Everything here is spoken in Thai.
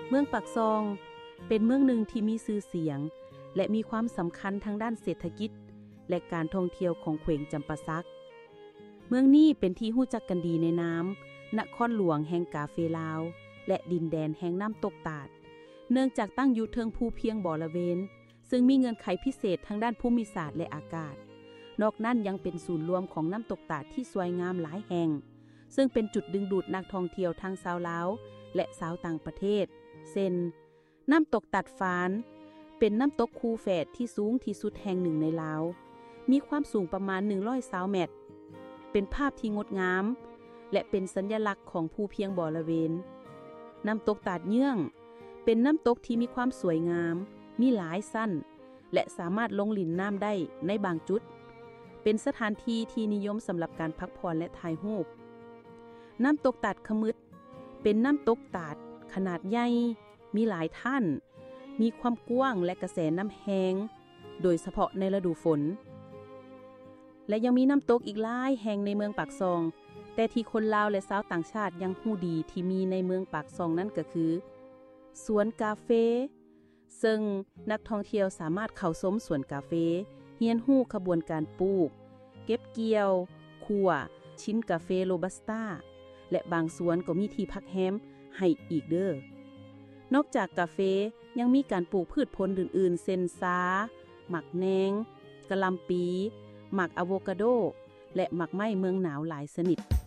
เมืองปากซองเป็นเมืองหนึ่งที่มีชื่อเสียงและมีความสำคัญทางด้านเศรษฐกิจและการท่องเที่ยวของแขวงจำปาสักเมืองนี้เป็นที่รู้จักกันดีในนามนครหลวงแห่งกาเฟลาวและดินแดนแห่งน้ำตกตาดเนื่องจากตั้งอยู่เทิงภูเพียงบ่อละเวนซึ่งมีเงื่อนไขพิเศษทางด้านภูมิศาสตร์และอากาศนอกนั้นยังเป็นศูนย์รวมของน้ำตกตาดที่สวยงามหลายแห่งซึ่งเป็นจุดดึงดูดนักท่องเที่ยวทั้งชาวลาวและชาวต่างประเทศเช่นน้ำตกตาดฟานเป็นน้ำตกคูแฝดที่สูงที่สุดแห่งหนึ่งในลาวมีความสูงประมาณ120 เมตรเป็นภาพที่งดงามและเป็นสัญลักษณ์ของภูเพียงบ่อละเวนน้ำตกตาดเยื่องเป็นน้ำตกที่มีความสวยงามมีหลายสั้นและสามารถลงลิ่นน้ำได้ในบางจุดเป็นสถานที่ที่นิยมสำหรับการพักผ่อนและถ่ายรูปน้ำตกตาดขมึดเป็นน้ำตกตาดขนาดใหญ่มีหลายท่านมีความกว้างและกระแสน้ำแห้งโดยเฉพาะในฤดูฝนและยังมีน้ำตกอีกหลายแห่งในเมืองปากซองแต่ที่คนลาวและชาวต่างชาติยังฮู้ดีที่มีในเมืองปากซองนั่นก็คือสวนกาเฟซึ่งนักท่องเที่ยวสามารถเข้าชมสวนกาเฟเรียนรู้ขบวนการปลูกเก็บเกี่ยวคั่วชิ้นกาเฟโรบัสต้าและบางสวนก็มีที่พักแรมให้อีกเด้อนอกจากกาเฟยังมีการปลูกพืชผลอื่นๆเช่นซาหมักแนงกะหล่ำปีหมักอะโวคาโดและหมักไม้เมืองหนาวหลายชนิด